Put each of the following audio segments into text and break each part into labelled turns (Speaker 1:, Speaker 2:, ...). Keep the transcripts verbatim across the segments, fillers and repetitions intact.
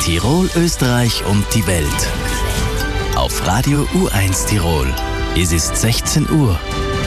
Speaker 1: Tirol, Österreich und die Welt. Auf Radio U eins Tirol. Es ist sechzehn Uhr.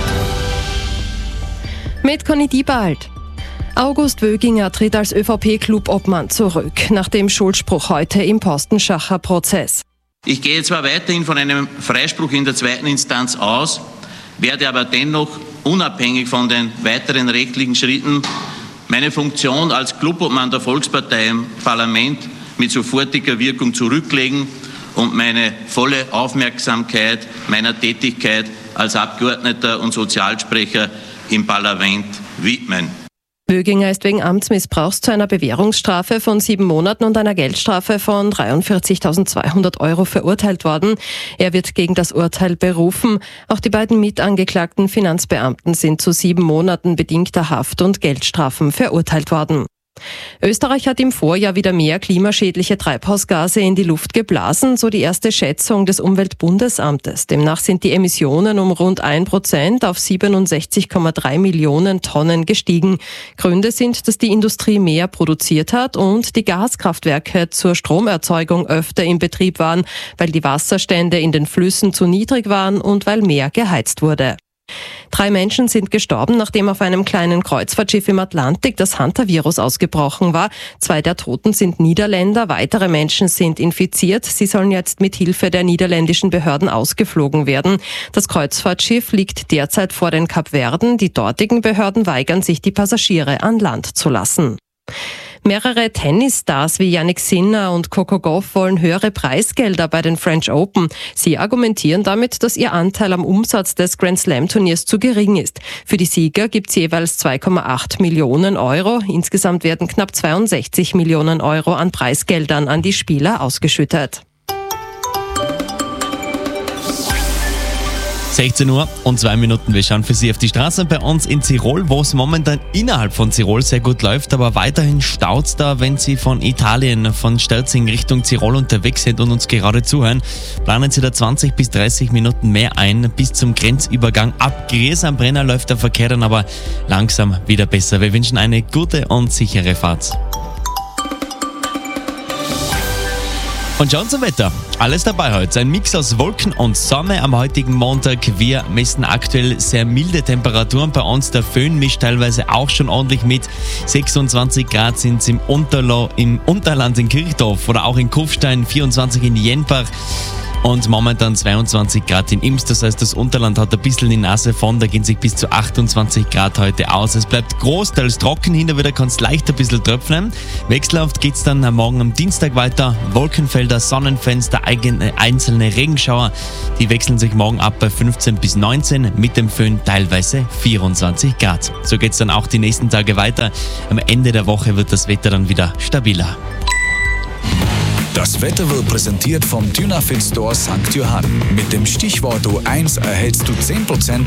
Speaker 2: Mit Conny Diebald. August Wöginger tritt als ÖVP-Clubobmann zurück, nach dem Schuldspruch heute im Postenschacher-Prozess.
Speaker 3: Ich gehe zwar weiterhin von einem Freispruch in der zweiten Instanz aus, werde aber dennoch unabhängig von den weiteren rechtlichen Schritten meine Funktion als Clubobmann der Volkspartei im Parlament mit sofortiger Wirkung zurücklegen und meine volle Aufmerksamkeit meiner Tätigkeit als Abgeordneter und Sozialsprecher im Parlament widmen.
Speaker 2: Wöginger ist wegen Amtsmissbrauchs zu einer Bewährungsstrafe von sieben Monaten und einer Geldstrafe von dreiundvierzigtausendzweihundert Euro verurteilt worden. Er wird gegen das Urteil berufen. Auch die beiden mitangeklagten Finanzbeamten sind zu sieben Monaten bedingter Haft und Geldstrafen verurteilt worden. Österreich hat im Vorjahr wieder mehr klimaschädliche Treibhausgase in die Luft geblasen, so die erste Schätzung des Umweltbundesamtes. Demnach sind die Emissionen um rund ein Prozent auf siebenundsechzig Komma drei Millionen Tonnen gestiegen. Gründe sind, dass die Industrie mehr produziert hat und die Gaskraftwerke zur Stromerzeugung öfter in Betrieb waren, weil die Wasserstände in den Flüssen zu niedrig waren und weil mehr geheizt wurde. Drei Menschen sind gestorben, nachdem auf einem kleinen Kreuzfahrtschiff im Atlantik das Hantavirus ausgebrochen war. Zwei der Toten sind Niederländer, weitere Menschen sind infiziert. Sie sollen jetzt mit Hilfe der niederländischen Behörden ausgeflogen werden. Das Kreuzfahrtschiff liegt derzeit vor den Kapverden. Die dortigen Behörden weigern sich, die Passagiere an Land zu lassen. Mehrere Tennisstars wie Jannik Sinner und Coco Gauff wollen höhere Preisgelder bei den French Open. Sie argumentieren damit, dass ihr Anteil am Umsatz des Grand Slam Turniers zu gering ist. Für die Sieger gibt es jeweils zwei Komma acht Millionen Euro. Insgesamt werden knapp zweiundsechzig Millionen Euro an Preisgeldern an die Spieler ausgeschüttet.
Speaker 4: sechzehn Uhr und zwei Minuten. Wir schauen für Sie auf die Straßen bei uns in Tirol, wo es momentan innerhalb von Tirol sehr gut läuft, aber weiterhin staut's da, wenn Sie von Italien, von Stelzing Richtung Tirol unterwegs sind und uns gerade zuhören. Planen Sie da zwanzig bis dreißig Minuten mehr ein bis zum Grenzübergang. Ab Gries am Brenner läuft der Verkehr dann aber langsam wieder besser. Wir wünschen eine gute und sichere Fahrt. Und schauen zum Wetter. Alles dabei heute. Ein Mix aus Wolken und Sonne am heutigen Montag. Wir messen aktuell sehr milde Temperaturen bei uns. Der Föhn mischt teilweise auch schon ordentlich mit. sechsundzwanzig Grad sind es im, Unterlo, im Unterland in Kirchdorf oder auch in Kufstein, vierundzwanzig in Jenbach. Und momentan zweiundzwanzig Grad in Imst, das heißt, das Unterland hat ein bisschen die Nase von, da gehen sich bis zu achtundzwanzig Grad heute aus. Es bleibt großteils trocken, hin und wieder kann es leicht ein bisschen tröpfnen. Wechselhaft geht es dann am Morgen am Dienstag weiter. Wolkenfelder, Sonnenfenster, eigene, einzelne Regenschauer, die wechseln sich morgen ab bei fünfzehn bis neunzehn, mit dem Föhn teilweise vierundzwanzig Grad. So geht es dann auch die nächsten Tage weiter. Am Ende der Woche wird das Wetter dann wieder stabiler.
Speaker 5: Das Wetter wird präsentiert vom Dynafit Store Sankt Johann. Mit dem Stichwort U eins erhältst du zehn Prozent